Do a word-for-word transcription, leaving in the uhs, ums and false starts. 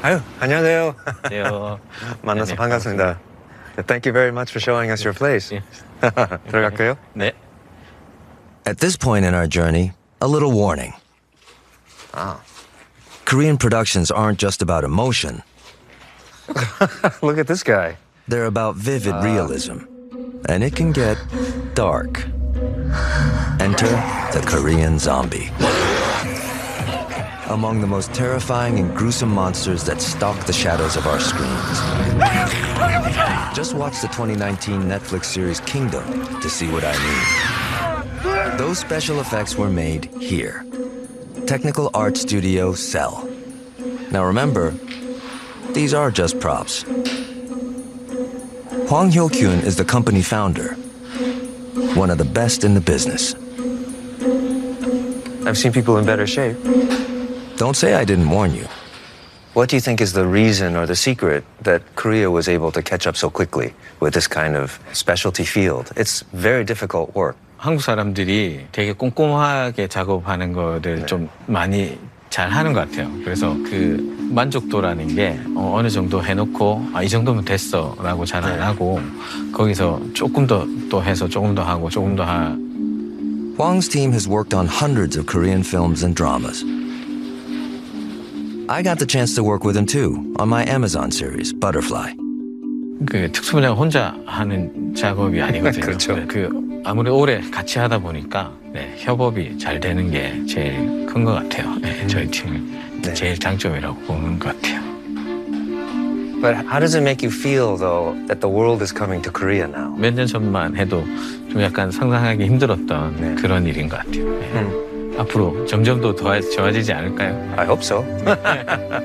아유, 안녕하세요. 안녕하세요. 만나서 네, 반갑습니다. Thank you very much for showing us your place. 예. 들어갈까요? 네. At this point in our journey, a little warning. Ah. Korean productions aren't just about emotion. Look at this guy. They're about vivid realism. And it can get dark. Enter the Korean zombie. Among the most terrifying and gruesome monsters that stalk the shadows of our screens. Just watch the twenty nineteen Netflix series Kingdom to see what I mean. Those special effects were made here. Technical Art Studio Cell. Now remember, these are just props. Hwang Hyo-kyun is the company founder, one of the best in the business. I've seen people in better shape. Don't say I didn't warn you. What do you think is the reason or the secret that Korea was able to catch up so quickly with this kind of specialty field? It's very difficult work. 한국 사람들이 되게 꼼꼼하게 작업하는 거를 네. 좀 많이 잘 하는 것 같아요. 그래서 그 만족도라는 게 어, 어느 정도 해놓고 아, 이 정도면 됐어 라고 잘 안 하고 거기서 조금 더 또 해서 조금 더 하고 조금 더 하. Hwang's team has worked on hundreds of Korean films and dramas. I got the chance to work with him too on my Amazon series, Butterfly. 그 특수분야 혼자 하는 작업이 아니거든요. 그렇죠. 그 아무리 오래 같이 하다 보니까 네, 협업이 잘 되는 게 제일 큰 것 같아요. 네, 저희 팀 네. 제일 장점이라고 보는 것 같아요. But how does it make you feel, though, that the world is coming to Korea now? 몇 년 전만 해도 좀 약간 상상하기 힘들었던 네. 그런 일인 것 같아요. 네. 음. 앞으로 점점 더 좋아지지 않을까요? I hope so.